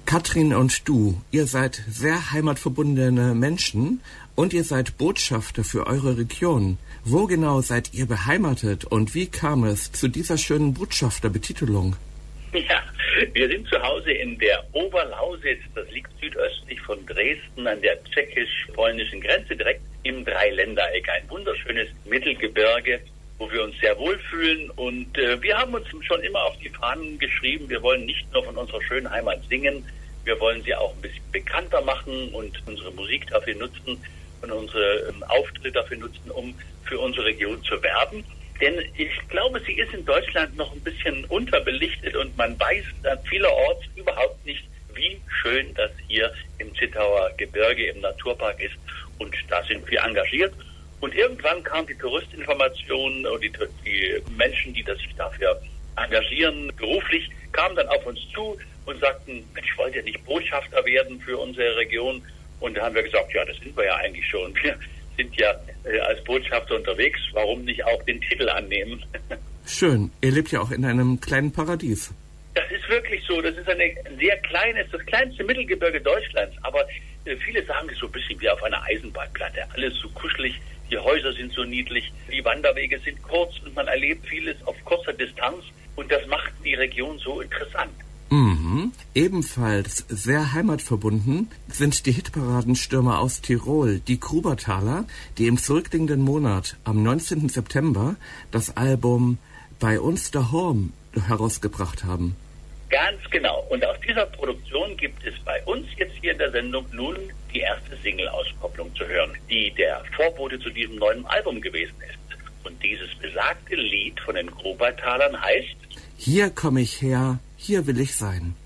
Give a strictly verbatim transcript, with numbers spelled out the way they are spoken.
Katrin und du, ihr seid sehr heimatverbundene Menschen und ihr seid Botschafter für eure Region. Wo genau seid ihr beheimatet und wie kam es zu dieser schönen Botschafterbetitelung? Ja, wir sind zu Hause in der Oberlausitz, das liegt südöstlich von Dresden an der tschechisch-polnischen Grenze, direkt im Dreiländereck. Ein wunderschönes Mittelgebirge, wo wir uns sehr wohlfühlen. Und äh, wir haben uns schon immer auf die Fahnen geschrieben, wir wollen nicht nur von unserer schönen Heimat singen, wir wollen sie auch ein bisschen bekannter machen und unsere Musik dafür nutzen und unsere ähm, Auftritte dafür nutzen, um für unsere Region zu werben. Denn ich glaube, sie ist in Deutschland noch ein bisschen unterbelichtet und man weiß dann vielerorts überhaupt nicht, wie schön das hier im Zittauer Gebirge im Naturpark ist. Und da sind wir engagiert. Und irgendwann kam die Touristinformation und die, die Menschen, die das sich dafür engagieren, beruflich, kamen dann auf uns zu und sagten, ich wollte ja nicht Botschafter werden für unsere Region. Und da haben wir gesagt, ja, das sind wir ja eigentlich schon. Wir sind ja äh, als Botschafter unterwegs. Warum nicht auch den Titel annehmen? Schön. Ihr lebt ja auch in einem kleinen Paradies. Das ist wirklich so. Das ist eine sehr kleine, das kleinste Mittelgebirge Deutschlands. Aber äh, viele sagen es so ein bisschen wie auf einer Eisenbahnplatte. Alles so kuschelig. Die Häuser sind so niedlich. Die Wanderwege sind kurz und man erlebt vieles auf kurzer Distanz. Und das macht die Region so interessant. Mhm. Ebenfalls sehr heimatverbunden sind die Hitparadenstürmer aus Tirol, die Grubertaler, die im zurückliegenden Monat am neunzehnten September das Album Bei uns daheim herausgebracht haben. Ganz genau. Und aus dieser Produktion gibt es bei uns jetzt hier in der Sendung nun die erste Single-Auskopplung zu hören, die der Vorbote zu diesem neuen Album gewesen ist. Und dieses besagte Lied von den Grubertalern heißt Hier komme ich her, hier will ich sein.